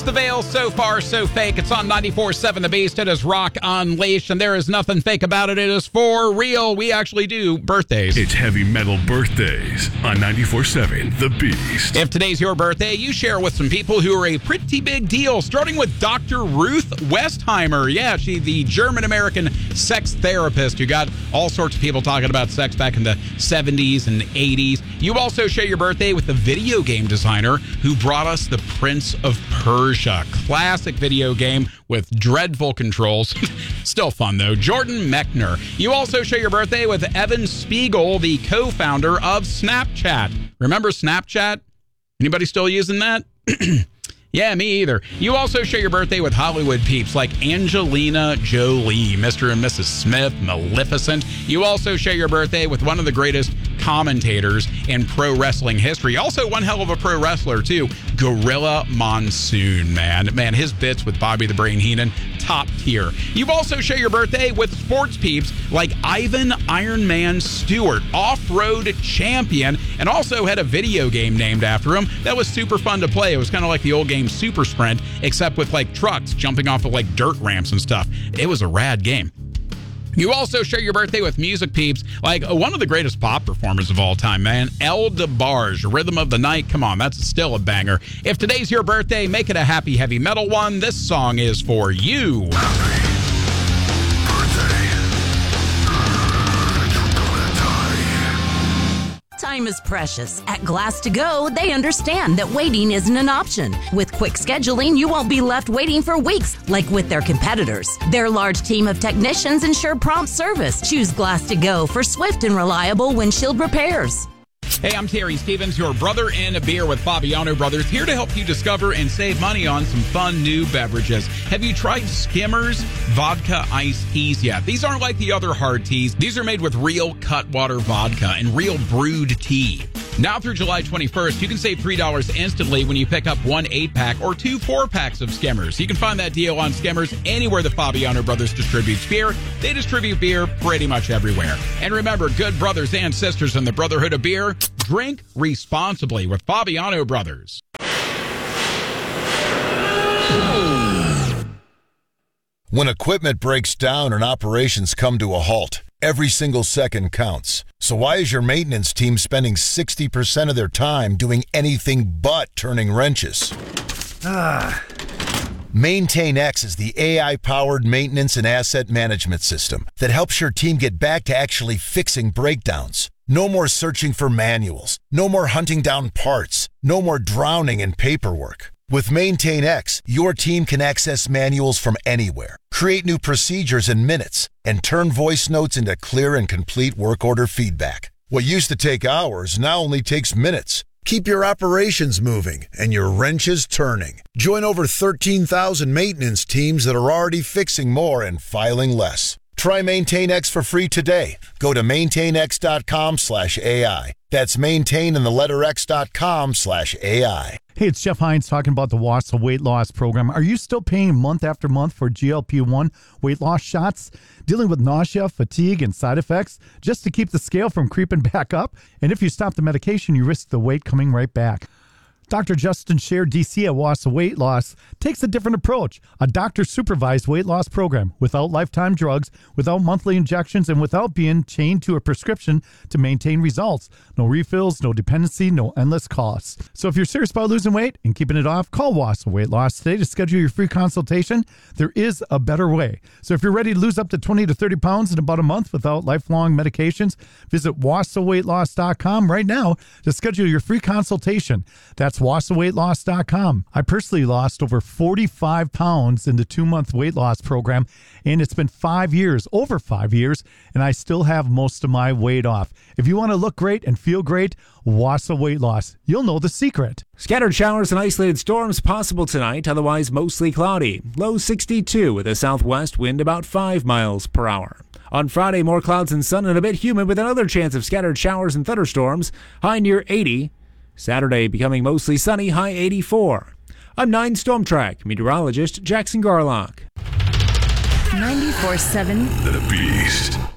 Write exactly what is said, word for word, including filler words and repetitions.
Pierce the veil, so far, so fake. It's on ninety-four point seven The Beast. It is Rock Unleashed, and there is nothing fake about it. It is for real. We actually do birthdays. It's Heavy Metal Birthdays on ninety-four point seven The Beast. If today's your birthday, you share with some people who are a pretty big deal, starting with Doctor Ruth Westheimer. Yeah, she, the German-American sex therapist who got all sorts of people talking about sex back in the seventies and eighties. You also share your birthday with the video game designer who brought us the Prince of Persia. Classic video game with dreadful controls. Still fun, though. Jordan Mechner. You also share your birthday with Evan Spiegel, the co-founder of Snapchat. Remember Snapchat? Anybody still using that? Yeah, me either. You also share your birthday with Hollywood peeps like Angelina Jolie, Mister and Missus Smith, Maleficent. You also share your birthday with one of the greatest commentators in pro wrestling history. Also one hell of a pro wrestler, too. Gorilla Monsoon, man. Man, his bits with Bobby the Brain Heenan, top tier. You also share your birthday with sports peeps like Ivan Iron Man Stewart, off-road champion, and also had a video game named after him that was super fun to play. It was kind of like the old game Super Sprint, except with like trucks jumping off of like dirt ramps and stuff. It was a rad game. You also share your birthday with music peeps like one of the greatest pop performers of all time, man. El DeBarge, Rhythm of the Night. Come on, that's still a banger. If today's your birthday, make it a happy heavy metal one. This song is for you. Time is precious. At Glass to Go, they understand that waiting isn't an option. With quick scheduling, you won't be left waiting for weeks like with their competitors. Their large team of technicians ensure prompt service. Choose Glass to Go for swift and reliable windshield repairs. Hey, I'm Terry Stevens, your brother in a beer with Fabiano Brothers, here to help you discover and save money on some fun new beverages. Have you tried Skimmers vodka iced teas yet? These aren't like the other hard teas. These are made with real Cutwater vodka and real brewed tea. Now through July twenty-first, you can save three dollars instantly when you pick up one eight-pack or two four-packs of Skimmers. You can find that deal on Skimmers anywhere the Fabiano Brothers distributes beer. They distribute beer pretty much everywhere. And remember, good brothers and sisters in the Brotherhood of Beer, drink responsibly with Fabiano Brothers. When equipment breaks down and operations come to a halt, every single second counts. So why is your maintenance team spending sixty percent of their time doing anything but turning wrenches? Ah. MaintainX is the A I-powered maintenance and asset management system that helps your team get back to actually fixing breakdowns. No more searching for manuals. No more hunting down parts. No more drowning in paperwork. With MaintainX, your team can access manuals from anywhere, create new procedures in minutes, and turn voice notes into clear and complete work order feedback. What used to take hours now only takes minutes. Keep your operations moving and your wrenches turning. Join over thirteen thousand maintenance teams that are already fixing more and filing less. Try MaintainX for free today. Go to maintainx.com slash AI. That's maintain and the letter x.com slash AI. Hey, it's Jeff Hines talking about the Wassa weight loss program. Are you still paying month after month for G L P one weight loss shots? Dealing with nausea, fatigue, and side effects just to keep the scale from creeping back up? And if you stop the medication, you risk the weight coming right back. Doctor Justin Scher, D C at Wassa Weight Loss, takes a different approach. A doctor-supervised weight loss program without lifetime drugs, without monthly injections, and without being chained to a prescription to maintain results. No refills, no dependency, no endless costs. So if you're serious about losing weight and keeping it off, call Wassa Weight Loss today to schedule your free consultation. There is a better way. So if you're ready to lose up to twenty to thirty pounds in about a month without lifelong medications, visit wassa weight loss dot com right now to schedule your free consultation. That's wassa weight loss dot com. I personally lost over forty-five pounds in the two-month weight loss program, and it's been five years, over five years, and I still have most of my weight off. If you want to look great and feel great, Wassa Weight Loss. You'll know the secret. Scattered showers and isolated storms possible tonight, otherwise mostly cloudy. Low sixty-two with a southwest wind about five miles per hour. On Friday, more clouds and sun and a bit humid with another chance of scattered showers and thunderstorms, high near eighty. Saturday becoming mostly sunny, high eighty-four. I'm nine Storm Track meteorologist Jackson Garlock. ninety-four point seven The Beast.